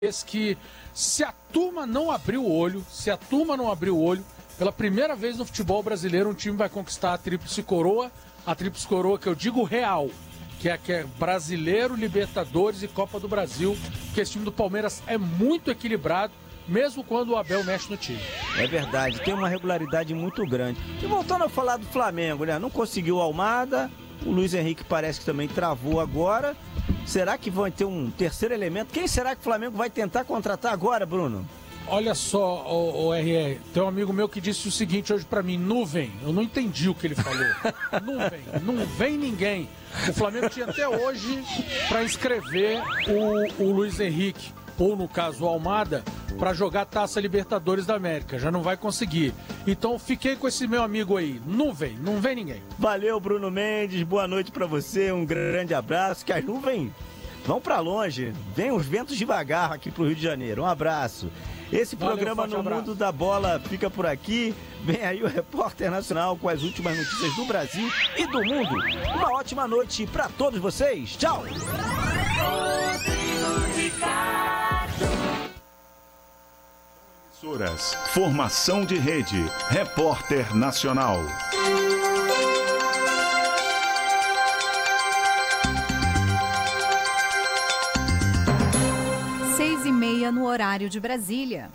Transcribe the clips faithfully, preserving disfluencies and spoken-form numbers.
que se a turma não abrir o olho, se a turma não abrir o olho, pela primeira vez no futebol brasileiro um time vai conquistar a tríplice coroa, a tríplice coroa que eu digo real, que é, que é Brasileiro, Libertadores e Copa do Brasil, que esse time do Palmeiras é muito equilibrado, mesmo quando o Abel mexe no time. É verdade, tem uma regularidade muito grande. E voltando a falar do Flamengo, né? Não conseguiu o Almada, o Luiz Henrique parece que também travou agora. Será que vai ter um terceiro elemento? Quem será que o Flamengo vai tentar contratar agora, Bruno? Olha só, o, o R R, tem um amigo meu que disse o seguinte hoje pra mim, nuvem. Eu não entendi o que ele falou. Nuvem, não vem ninguém. O Flamengo tinha até hoje pra inscrever o, o Luiz Henrique, ou no caso o Almada, para jogar Taça Libertadores da América. Já não vai conseguir. Então fiquei com esse meu amigo aí. Nuvem, não vem ninguém. Valeu, Bruno Mendes. Boa noite para você. Um grande abraço. Que as nuvens vão para longe. Vem os ventos devagar aqui pro Rio de Janeiro. Um abraço. Esse Valeu, programa No abraço. Mundo da Bola fica por aqui. Vem aí o Repórter Nacional com as últimas notícias do Brasil e do mundo. Uma ótima noite para todos vocês. Tchau. Formação de rede. Repórter Nacional. Seis e meia no horário de Brasília.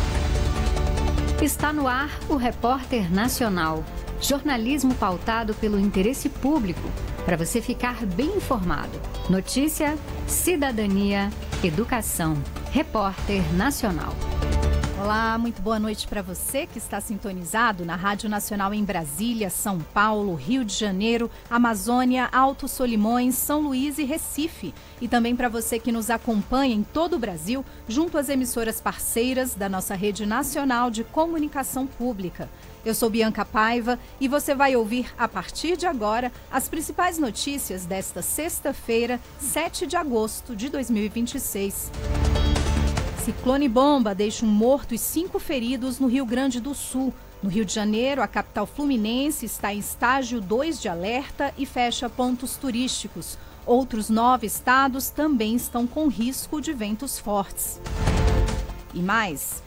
Está no ar o Repórter Nacional. Jornalismo pautado pelo interesse público, para você ficar bem informado. Notícia, cidadania, educação. Repórter Nacional. Olá, muito boa noite para você que está sintonizado na Rádio Nacional em Brasília, São Paulo, Rio de Janeiro, Amazônia, Alto Solimões, São Luís e Recife. E também para você que nos acompanha em todo o Brasil, junto às emissoras parceiras da nossa Rede Nacional de Comunicação Pública. Eu sou Bianca Paiva e você vai ouvir, a partir de agora, as principais notícias desta sexta-feira, sete de agosto de dois mil e vinte e seis. Ciclone bomba deixa um morto e cinco feridos no Rio Grande do Sul. No Rio de Janeiro, a capital fluminense está em estágio dois de alerta e fecha pontos turísticos. Outros nove estados também estão com risco de ventos fortes. E mais...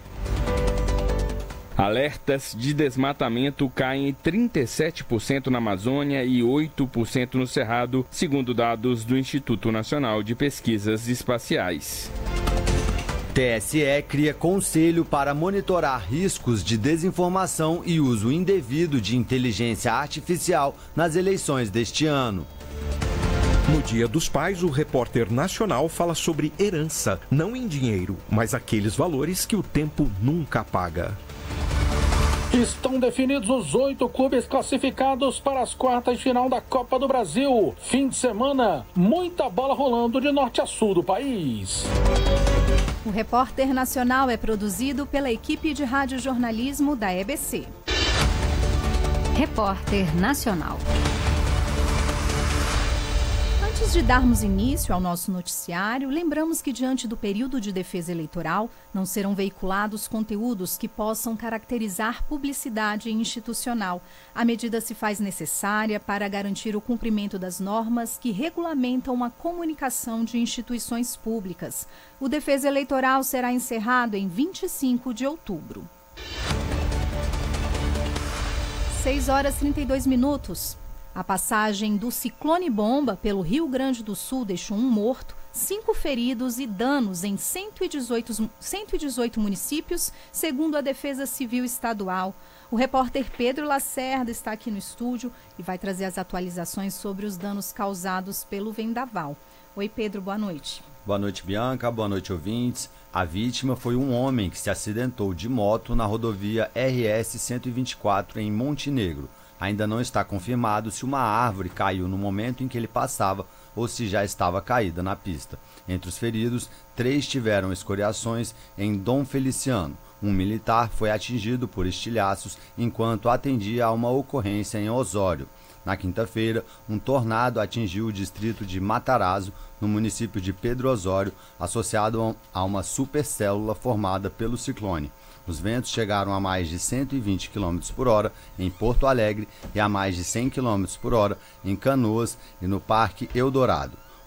Alertas de desmatamento caem em trinta e sete por cento na Amazônia e oito por cento no Cerrado, segundo dados do Instituto Nacional de Pesquisas Espaciais. T S E cria conselho para monitorar riscos de desinformação e uso indevido de inteligência artificial nas eleições deste ano. No Dia dos Pais, o Repórter Nacional fala sobre herança, não em dinheiro, mas aqueles valores que o tempo nunca apaga. Estão definidos os oito clubes classificados para as quartas de final da Copa do Brasil. Fim de semana, muita bola rolando de norte a sul do país. O Repórter Nacional é produzido pela equipe de radiojornalismo da E B C. Repórter Nacional. Antes de darmos início ao nosso noticiário, lembramos que, diante do período de defesa eleitoral, não serão veiculados conteúdos que possam caracterizar publicidade institucional. A medida se faz necessária para garantir o cumprimento das normas que regulamentam a comunicação de instituições públicas. O defesa eleitoral será encerrado em vinte e cinco de outubro. seis horas e trinta e dois minutos. A passagem do ciclone bomba pelo Rio Grande do Sul deixou um morto, cinco feridos e danos em cento e dezoito, cento e dezoito municípios, segundo a Defesa Civil Estadual. O repórter Pedro Lacerda está aqui no estúdio e vai trazer as atualizações sobre os danos causados pelo vendaval. Oi, Pedro, boa noite. Boa noite, Bianca. Boa noite, ouvintes. A vítima foi um homem que se acidentou de moto na rodovia R S cento e vinte e quatro em Montenegro. Ainda não está confirmado se uma árvore caiu no momento em que ele passava ou se já estava caída na pista. Entre os feridos, três tiveram escoriações em Dom Feliciano. Um militar foi atingido por estilhaços enquanto atendia a uma ocorrência em Osório. Na quinta-feira, um tornado atingiu o distrito de Matarazzo, no município de Pedro Osório, associado a uma supercélula formada pelo ciclone. Os ventos chegaram a mais de cento e vinte quilômetros por hora em Porto Alegre e a mais de cem quilômetros por hora em Canoas e no Parque Eldorado.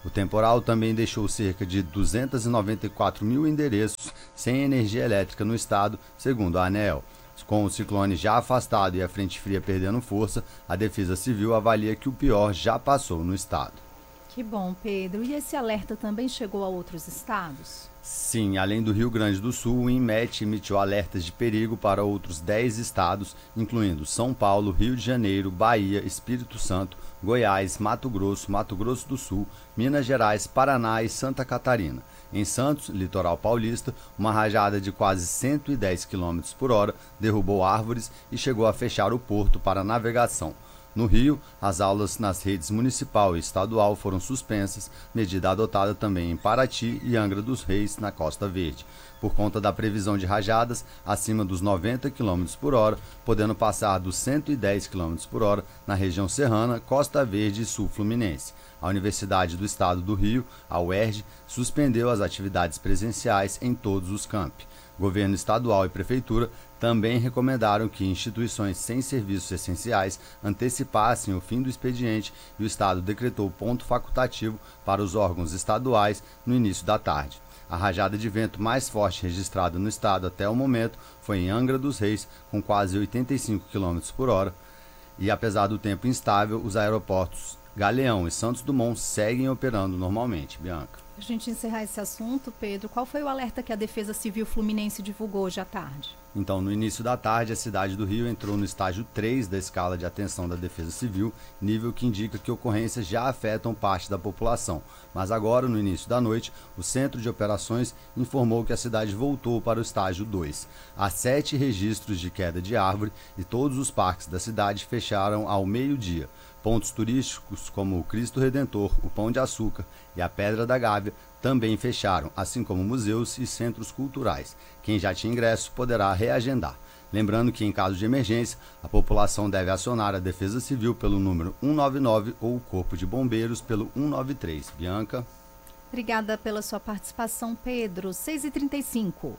O temporal também deixou cerca de duzentos e noventa e quatro mil endereços sem energia elétrica no estado, segundo a ANEEL. Com o ciclone já afastado e a frente fria perdendo força, a Defesa Civil avalia que o pior já passou no estado. Que bom, Pedro. E esse alerta também chegou a outros estados? Sim, além do Rio Grande do Sul, o INMET emitiu alertas de perigo para outros dez estados, incluindo São Paulo, Rio de Janeiro, Bahia, Espírito Santo, Goiás, Mato Grosso, Mato Grosso do Sul, Minas Gerais, Paraná e Santa Catarina. Em Santos, litoral paulista, uma rajada de quase cento e dez quilômetros por hora derrubou árvores e chegou a fechar o porto para navegação. No Rio, as aulas nas redes municipal e estadual foram suspensas, medida adotada também em Paraty e Angra dos Reis, na Costa Verde, por conta da previsão de rajadas acima dos noventa quilômetros por hora, podendo passar dos cento e dez quilômetros por hora na região serrana, Costa Verde e Sul Fluminense. A Universidade do Estado do Rio, a U E R J, suspendeu as atividades presenciais em todos os campi. Governo estadual e prefeitura também recomendaram que instituições sem serviços essenciais antecipassem o fim do expediente e o Estado decretou ponto facultativo para os órgãos estaduais no início da tarde. A rajada de vento mais forte registrada no estado até o momento foi em Angra dos Reis, com quase oitenta e cinco quilômetros por hora, e apesar do tempo instável, os aeroportos Galeão e Santos Dumont seguem operando normalmente. Bianca. A gente encerrar esse assunto, Pedro, qual foi o alerta que a Defesa Civil Fluminense divulgou hoje à tarde? Então, no início da tarde, a cidade do Rio entrou no estágio três da escala de atenção da Defesa Civil, nível que indica que ocorrências já afetam parte da população. Mas agora, no início da noite, o Centro de Operações informou que a cidade voltou para o estágio dois. Há sete registros de queda de árvore e todos os parques da cidade fecharam ao meio-dia. Pontos turísticos como o Cristo Redentor, o Pão de Açúcar e a Pedra da Gávea também fecharam, assim como museus e centros culturais. Quem já tinha ingresso poderá reagendar. Lembrando que, em caso de emergência, a população deve acionar a Defesa Civil pelo número um nove nove ou o Corpo de Bombeiros pelo um nove três. Bianca. Obrigada pela sua participação, Pedro. seis e trinta e cinco.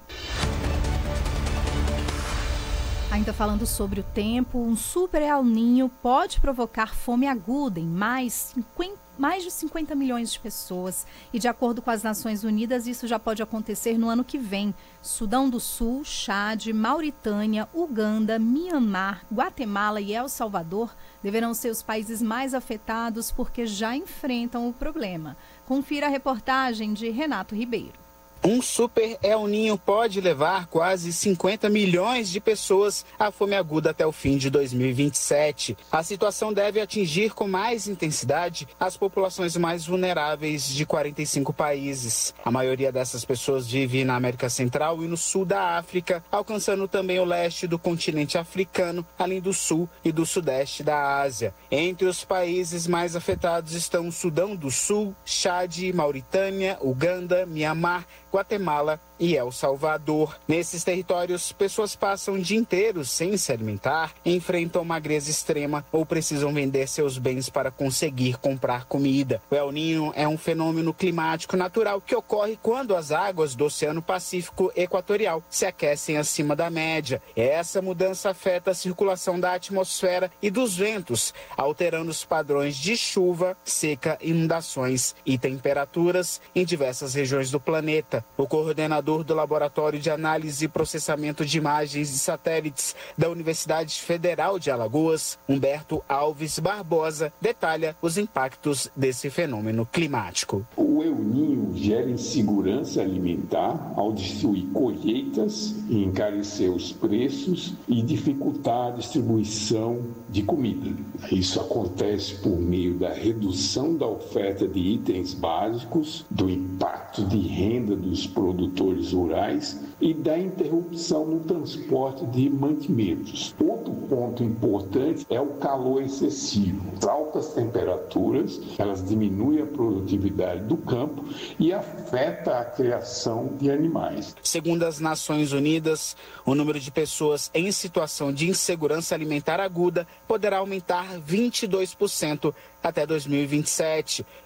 Ainda falando sobre o tempo, um super El Niño pode provocar fome aguda em mais, cinquenta, mais de cinquenta milhões de pessoas. E de acordo com as Nações Unidas, isso já pode acontecer no ano que vem. Sudão do Sul, Chad, Mauritânia, Uganda, Mianmar, Guatemala e El Salvador deverão ser os países mais afetados porque já enfrentam o problema. Confira a reportagem de Renato Ribeiro. Um super El Niño pode levar quase cinquenta milhões de pessoas à fome aguda até o fim de dois mil e vinte e sete. A situação deve atingir com mais intensidade as populações mais vulneráveis de quarenta e cinco países. A maioria dessas pessoas vive na América Central e no sul da África, alcançando também o leste do continente africano, além do sul e do sudeste da Ásia. Entre os países mais afetados estão o Sudão do Sul, Chad, Mauritânia, Uganda, Mianmar, Guatemala e El Salvador. Nesses territórios, pessoas passam o dia inteiro sem se alimentar, enfrentam magreza extrema ou precisam vender seus bens para conseguir comprar comida. O El Niño é um fenômeno climático natural que ocorre quando as águas do Oceano Pacífico Equatorial se aquecem acima da média. Essa mudança afeta a circulação da atmosfera e dos ventos, alterando os padrões de chuva, seca, inundações e temperaturas em diversas regiões do planeta. O coordenador do Laboratório de Análise e Processamento de Imagens de Satélites da Universidade Federal de Alagoas, Humberto Alves Barbosa, detalha os impactos desse fenômeno climático. O El Niño gera insegurança alimentar ao destruir colheitas, encarecer os preços e dificultar a distribuição de comida. Isso acontece por meio da redução da oferta de itens básicos, do impacto de renda dos produtores rurais e da interrupção no transporte de mantimentos. Outro ponto importante é o calor excessivo. As altas temperaturas, elas diminuem a produtividade do campo e afeta a criação de animais. Segundo as Nações Unidas, o número de pessoas em situação de insegurança alimentar aguda poderá aumentar vinte e dois por cento até dois mil e vinte e sete.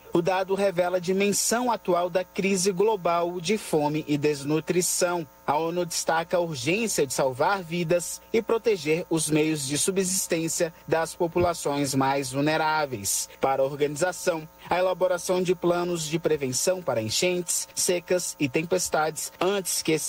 O dado revela a dimensão atual da crise global de fome e desnutrição. A ONU destaca a urgência de salvar vidas e proteger os meios de subsistência das populações mais vulneráveis. Para a organização, a elaboração de planos de prevenção para enchentes, secas e tempestades antes que esses